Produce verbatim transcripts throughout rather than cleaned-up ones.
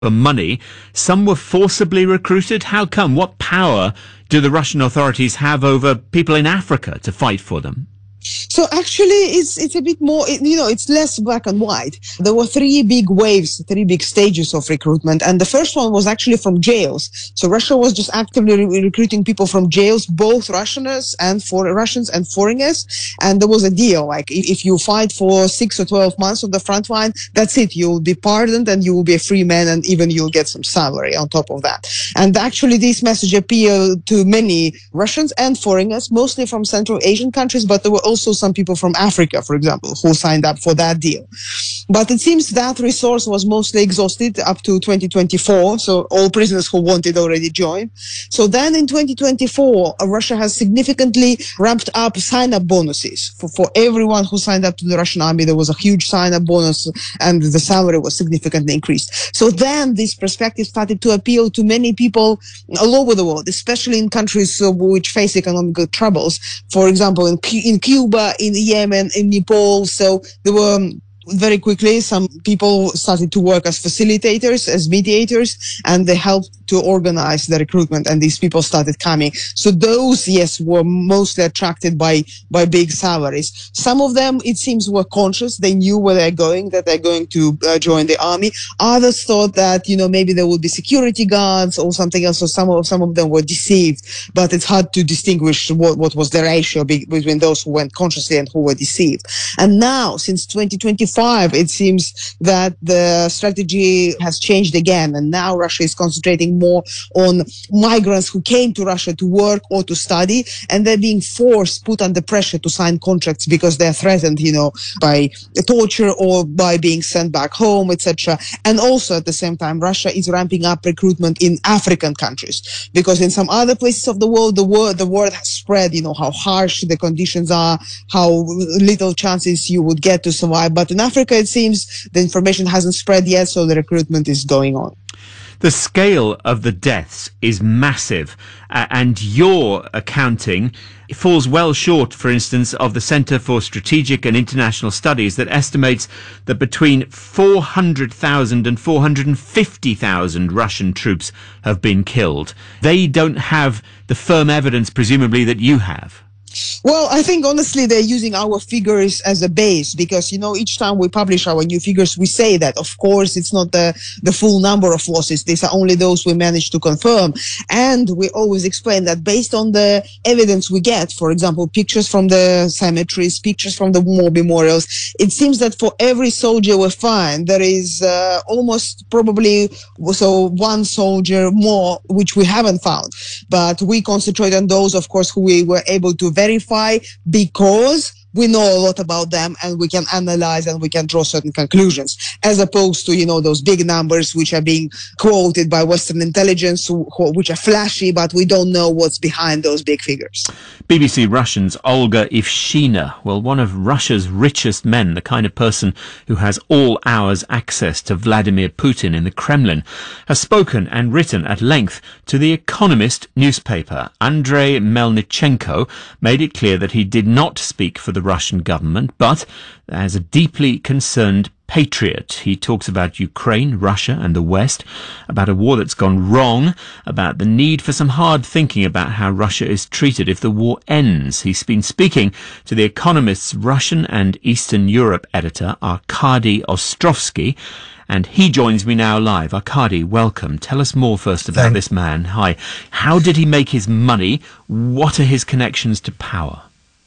for money. Some were forcibly recruited. How come? What power do the Russian authorities have over people in Africa to fight for them? So actually, it's it's a bit more, you know, it's less black and white. There were three big waves, three big stages of recruitment. And the first one was actually from jails. So Russia was just actively re- recruiting people from jails, both Russians and for Russians and foreigners. And there was a deal, like if, if you fight for six or twelve months on the front line, that's it. You'll be pardoned and you will be a free man, and even you'll get some salary on top of that. And actually, this message appealed to many Russians and foreigners, mostly from Central Asian countries, but there were also some people from Africa, for example, who signed up for that deal. But it seems that resource was mostly exhausted up to twenty twenty-four, so all prisoners who wanted already joined. So then in twenty twenty-four, uh, Russia has significantly ramped up sign-up bonuses. For, for everyone who signed up to the Russian army, there was a huge sign-up bonus, and the salary was significantly increased. So then this perspective started to appeal to many people all over the world, especially in countries uh, which face economic troubles. For example, in, Cu- in Cuba, in Yemen, in Nepal. So there were um, very quickly some people started to work as facilitators, as mediators, and they helped to organize the recruitment, and these people started coming. So those, yes, were mostly attracted by by big salaries. Some of them, it seems, were conscious. They knew where they're going, that they're going to uh, join the army. Others thought that, you know, maybe there would be security guards or something else. So some of some of them were deceived, but it's hard to distinguish what, what was the ratio be- between those who went consciously and who were deceived. And now, since twenty twenty-five, it seems that the strategy has changed again, and now Russia is concentrating more on migrants who came to Russia to work or to study, and they're being forced, put under pressure to sign contracts because they're threatened, you know, by torture or by being sent back home, et cetera. And also at the same time, Russia is ramping up recruitment in African countries, because in some other places of the world, the word the word has spread, you know, how harsh the conditions are, how little chances you would get to survive. But in Africa, it seems the information hasn't spread yet, so the recruitment is going on. The scale of the deaths is massive, uh, and your accounting falls well short, for instance, of the Centre for Strategic and International Studies that estimates that between four hundred thousand and four hundred fifty thousand Russian troops have been killed. They don't have the firm evidence, presumably, that you have. Well, I think honestly they're using our figures as a base, because, you know, each time we publish our new figures, we say that, of course, it's not the, the full number of losses. These are only those we managed to confirm. And we always explain that based on the evidence we get, for example, pictures from the cemeteries, pictures from the war memorials, it seems that for every soldier we find, there is uh, almost probably so one soldier more, which we haven't found. But we concentrate on those, of course, who we were able to verify, because we know a lot about them and we can analyze and we can draw certain conclusions, as opposed to, you know, those big numbers which are being quoted by Western intelligence, who, who, which are flashy, but we don't know what's behind those big figures. B B C Russian's Olga Ivshina, well, one of Russia's richest men, the kind of person who has all hours access to Vladimir Putin in the Kremlin, has spoken and written at length to The Economist newspaper. Andrei Melnichenko made it clear that he did not speak for the Russian government, but as a deeply concerned patriot. He talks about Ukraine, Russia and the West, about a war that's gone wrong, about the need for some hard thinking about how Russia is treated if the war ends. He's been speaking to The Economist's Russian and Eastern Europe editor, Arkady Ostrovsky, and he joins me now live. Arkady, welcome. Tell us more first about Thanks. this man. Hi. How did he make his money? What are his connections to power?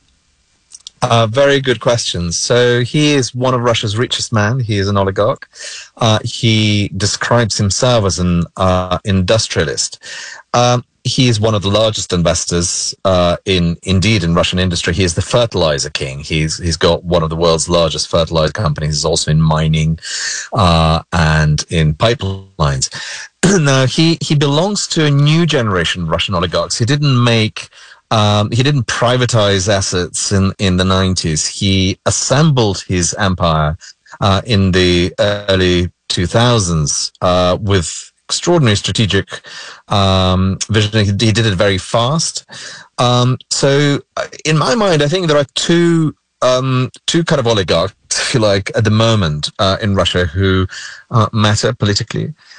Uh, very good questions. So he is one of Russia's richest men. He is an oligarch. Uh, he describes himself as an uh, industrialist. Um, he is one of the largest investors uh, in, indeed, in Russian industry. He is the fertilizer king. He's he's got one of the world's largest fertilizer companies. He's also in mining uh, and in pipelines. Now, he he belongs to a new generation of Russian oligarchs. He didn't make Um, he didn't privatize assets in, in the nineties. He assembled his empire uh, in the early two thousands uh, with extraordinary strategic um, vision. He did it very fast. Um, so in my mind, I think there are two um, two kind of oligarchs, if you like, at the moment uh, in Russia who uh, matter politically.